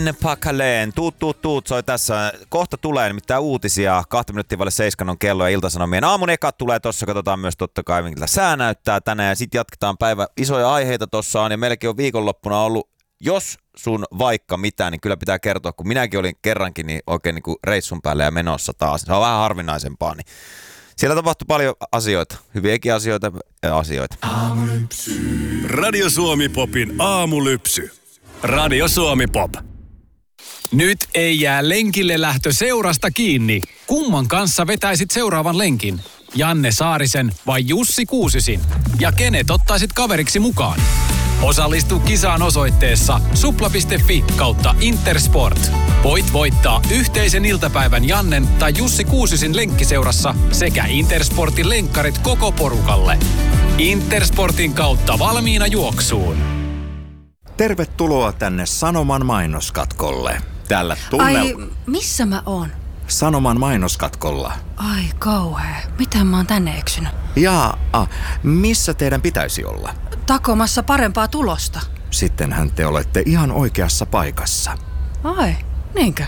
Janne Pakaleen, tuut, soi tässä. Kohta tulee nimittäin uutisia, 6:02 on kello ja Ilta-Sanomien aamun ekat tulee tossa. Katsotaan myös totta kai, miltä sää näyttää tänään ja sit jatketaan päivä. Isoja aiheita tossa on ja meilläkin on viikonloppuna ollut, jos sun vaikka mitä, niin kyllä pitää kertoa, kun minäkin olin kerrankin niin oikein niin kuin reissun päälle ja menossa taas. Se on vähän harvinaisempaa, niin siellä tapahtui paljon asioita, hyviäkin asioita ja asioita. Aamulypsy. Radio Suomi Popin aamulypsy. Radio Suomi Pop. Nyt ei jää lenkille lähtö seurasta kiinni. Kumman kanssa vetäisit seuraavan lenkin? Janne Saarisen vai Jussi Kuusisin? Ja kenet ottaisit kaveriksi mukaan? Osallistu kisaan osoitteessa supla.fi/Intersport. Voit voittaa yhteisen iltapäivän Jannen tai Jussi Kuusisin lenkkiseurassa sekä Intersportin lenkkarit koko porukalle. Intersportin kautta valmiina juoksuun. Tervetuloa tänne Sanoman mainoskatkolle. Täällä Ai, missä mä oon? Sanoman mainoskatkolla. Ai kauhea. Miten mä oon tänne eksynyt? Missä teidän pitäisi olla? Takomassa parempaa tulosta. Sittenhän te olette ihan oikeassa paikassa. Ai, niinkö?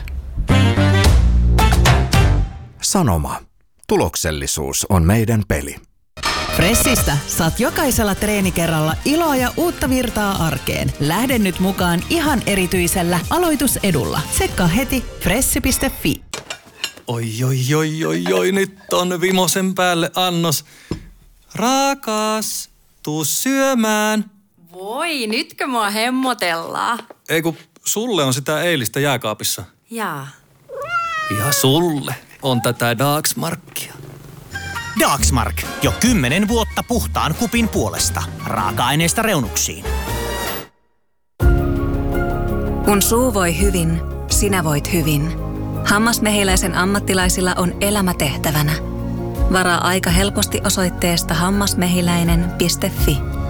Sanoma. Tuloksellisuus on meidän peli. Fressistä saat jokaisella treenikerralla iloa ja uutta virtaa arkeen. Lähde nyt mukaan ihan erityisellä aloitusedulla. Tsekkaa heti fressi.fi. Oi, nyt on vimosen päälle annos. Rakas, tuu syömään. Voi, nytkö mua hemmotellaan? Ei kun sulle on sitä eilistä jääkaapissa. Jaa. Ja sulle on tätä Dagsmarkia. Dagsmark. Jo 10 vuotta puhtaan kupin puolesta. Raaka-aineista reunuksiin. Kun suu voi hyvin, sinä voit hyvin. Hammasmehiläisen ammattilaisilla on elämä tehtävänä. Varaa aika helposti osoitteesta hammasmehiläinen.fi.